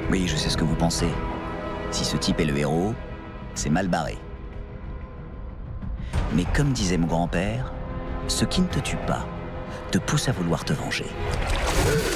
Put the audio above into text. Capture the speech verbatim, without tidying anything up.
Oui, je sais ce que vous pensez. Si ce type est le héros, c'est mal barré. Mais comme disait mon grand-père, ce qui ne te tue pas te pousse à vouloir te venger.